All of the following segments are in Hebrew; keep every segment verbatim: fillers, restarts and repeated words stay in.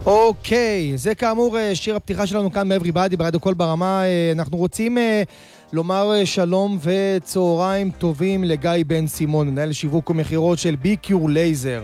אוקיי, זה כאמור שיר הפתיחה שלנו כאן ב-Everybody ברדיו קול ברמה. אנחנו רוצים לומר שלום וצהריים טובים לגיא בן סימון, מנהל שיווק ומחירות של ביקיור לייזר.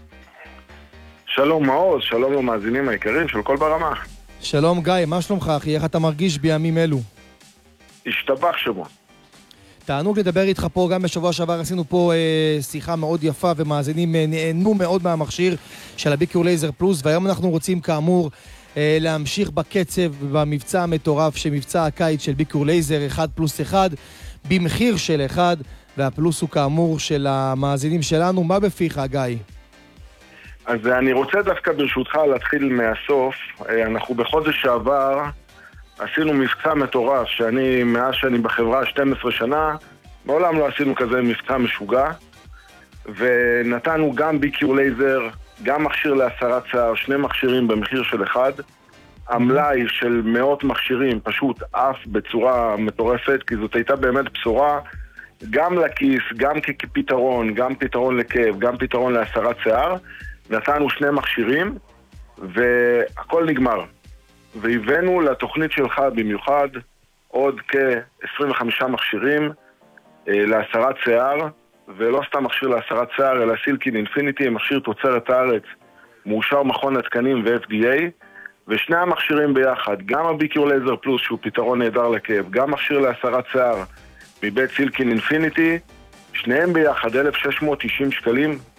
שלום מעוז, שלום למאזינים היקרים של קול ברמה. שלום גיא, מה שלומך אחי? איך אתה מרגיש בימים אלו? השתבח שמו. תענוג לדבר איתך פה, גם בשבוע שעבר עשינו פה אה, שיחה מאוד יפה ומאזינים אה, נהנו מאוד מהמכשיר של הביקיור לייזר פלוס, והיום אנחנו רוצים כאמור אה, להמשיך בקצב במבצע המטורף שמבצע הקיץ של ביקיור לייזר אחד פלוס אחד במחיר של אחד, והפלוס הוא כאמור של המאזינים שלנו. מה בפיך גיא? אז אני רוצה דווקא ברשותך להתחיל מהסוף. אנחנו בחודש שעבר עשינו מבצע מטורף שאני, מאז שאני בחברה שתים עשרה שנה, מעולם לא עשינו כזה מבצע משוגע, ונתנו גם ביקיור לייזר, גם מכשיר להסרת שיער, שני מכשירים במחיר של אחד, המלאי של מאות מכשירים פשוט אף בצורה מטורפת, כי זאת הייתה באמת בשורה, גם לכיס, גם כפתרון, גם פתרון לכאב, גם פתרון להסרת שיער, נתנו שני מכשירים, והכל נגמר. והבאנו לתוכנית שלך במיוחד עוד כ-עשרים וחמישה מכשירים אה, להסרת שיער, ולא סתם מכשיר להסרת שיער, אלא סילקין אינפיניטי, מכשיר תוצרת הארץ, מאושר מכון התקנים ו-אף די איי, ושני המכשירים ביחד, גם הביקיור לייזר פלוס שהוא פתרון נהדר לכאב, גם מכשיר להסרת שיער מבית סילקין אינפיניטי, שניהם ביחד אלף שש מאות תשעים שקלים,